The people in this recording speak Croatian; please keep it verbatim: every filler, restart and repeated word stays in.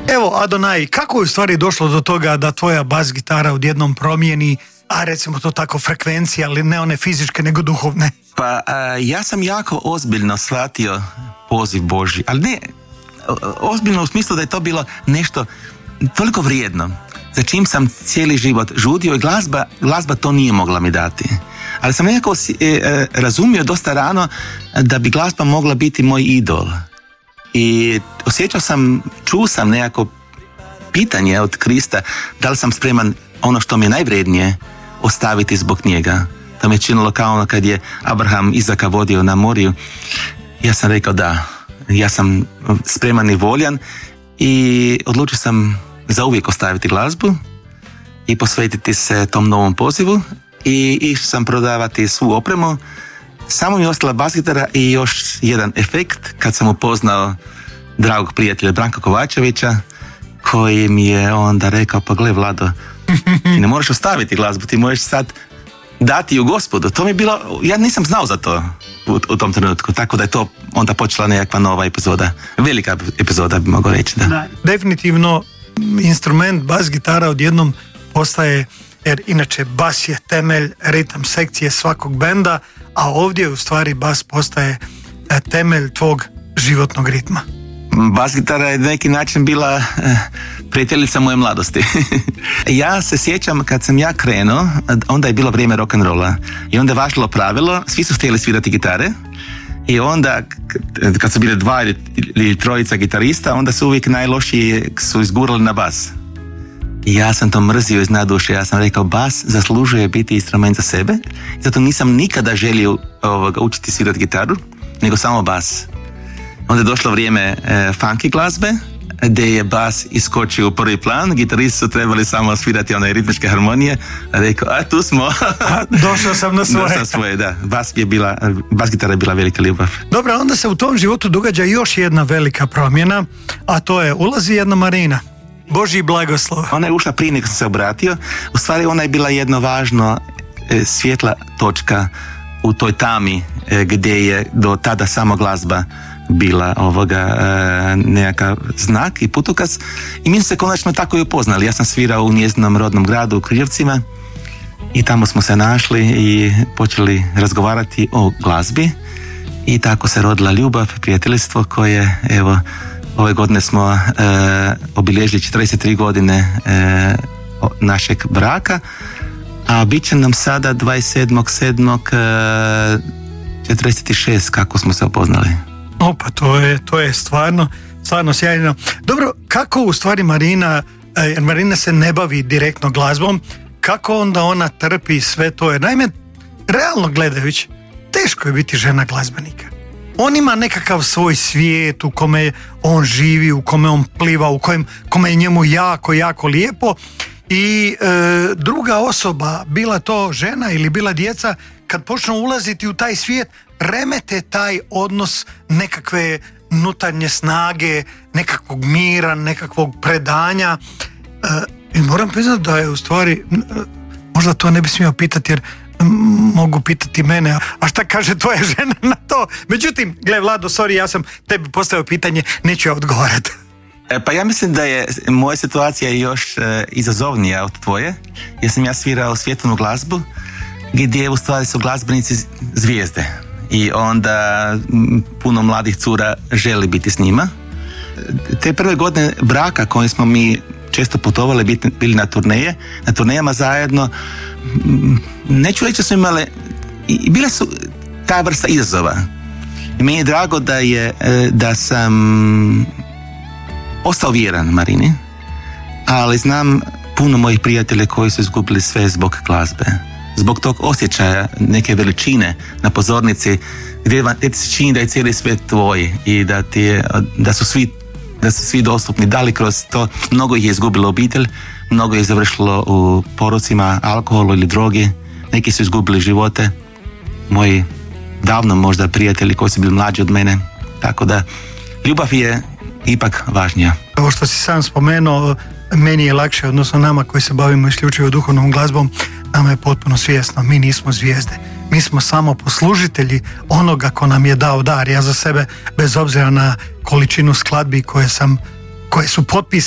Evo, Adonai, kako je u stvari došlo do toga da tvoja bas gitara odjednom promijeni, a recimo to tako frekvencija, ali ne one fizičke, nego duhovne? Pa a, ja sam jako ozbiljno shvatio poziv Božji, ali ne ozbiljno u smislu da je to bilo nešto toliko vrijedno, za čim sam cijeli život žudio i glazba, glazba to nije mogla mi dati. Ali sam nekako e, e, razumio dosta rano da bi glazba mogla biti moj idol. I osjećao sam, čuo sam nekako pitanje od Krista da li sam spreman ono što mi je najvrednije ostaviti zbog njega. To mi je činilo kao ono kad je Abraham Izaka vodio na moriju. Ja sam rekao da, ja sam spreman i voljan i odlučio sam zauvijek ostaviti glazbu i posvetiti se tom novom pozivu i išao sam prodavati svu opremu. Samo mi je ostala bas gitara i još jedan efekt kad sam upoznao dragog prijatelja Branka Kovačevića, koji mi je onda rekao, pa gle Vlado, ti ne moraš ostaviti glazbu, ti možeš sad dati ju Gospodu. To mi je bilo, ja nisam znao za to u, u tom trenutku, tako da je to onda počela nekakva nova epizoda, velika epizoda bi mogao reći. Da. Da, definitivno instrument bas gitara odjednom postaje, jer inače bas je temelj, ritam sekcije svakog benda, a ovdje u stvari bas postaje temelj tvog životnog ritma. Bas gitara je na neki način bila eh, prijateljica moje mladosti. Ja se sjećam kad sam ja krenuo, onda je bilo vrijeme rock'n'rolla i onda je važilo pravilo, svi su htjeli svirati gitare i onda kad su bile dva ili trojica gitarista, onda su uvijek najlošiji su izgurali na bas. I ja sam to mrzio iz naduše, ja sam rekao bas zaslužuje biti instrument za sebe, zato nisam nikada želio ovoga, učiti svirati gitaru, nego samo bas. Onda je došlo vrijeme e, funky glazbe, gdje je bas iskočio u prvi plan, gitaristi su trebali samo svirati one ritmičke harmonije, a rekao, a tu smo. A, došao sam na svoje. Došao svoje, da. Bas, je bila, bas gitara je bila velika ljubav. Dobro, onda se u tom životu događa još jedna velika promjena, a to je ulazi jedna Marina. Božji blagoslov. Ona je ušla prije nego sam se obratio. U stvari ona je bila jedno važno e, svjetla točka u toj tami e, gdje je do tada samo glazba bila ovoga e, nekakav znak i putokaz. I mi smo se konačno tako i upoznali. Ja sam svirao u njezinom rodnom gradu u Križevcima i tamo smo se našli i počeli razgovarati o glazbi i tako se rodila ljubav, prijateljstvo koje evo ove godine smo e, obilježili četrdeset tri godine e, našeg braka, a bit će nam sada dvadeset sedmog sedmog četrdeset šest kako smo se upoznali. O, pa to je, to je stvarno, stvarno sjajno. Dobro, kako u stvari Marina, jer Marina se ne bavi direktno glazbom, kako onda ona trpi sve to? Jer naime, realno gledajući, teško je biti žena glazbenika. On ima nekakav svoj svijet u kome on živi, u kome on pliva, u kojem, kome je njemu jako, jako lijepo i e, druga osoba, bila to žena ili bila djeca, kad počnu ulaziti u taj svijet, remete taj odnos nekakve unutarnje snage, nekakvog mira, nekakvog predanja. E, i moram priznati da je u stvari, možda to ne bi smio pitati jer mogu pitati mene, a šta kaže tvoja žena na to? Međutim, gle Vlado, sorry, ja sam tebi postavio pitanje, neću ja odgovarati. E, pa ja mislim da je moja situacija još e, izazovnija od tvoje, jer sam ja svirao svjetovnu glazbu, gdje u stvari su glazbenici zvijezde i onda m, puno mladih cura želi biti s njima. Te prve godine braka koje smo mi često putovali, bili na turneje, na turnejama zajedno, neću reći da smo imali, i bile su ta vrsta izazova. I meni je drago da je, da sam ostao vjeran Marini, ali znam puno mojih prijatelja koji su izgubili sve zbog glazbe. Zbog tog osjećaja neke veličine na pozornici gdje ti se čini da je cijeli svijet tvoj i da, ti je, da su svi da su svi dostupni, da li kroz to, mnogo ih je izgubilo obitelj, mnogo je završilo u porocima, alkoholu ili drogi, neki su izgubili živote, moji davno možda prijatelji koji su bili mlađi od mene, tako da ljubav je ipak važnija. Ovo što si sam spomenuo, meni je lakše, odnosno nama koji se bavimo isključivo duhovnom glazbom, nama je potpuno svjesno, mi nismo zvijezde. Mi smo samo poslužitelji onoga ko nam je dao dar. Ja za sebe, bez obzira na količinu skladbi koje sam, koje su potpisane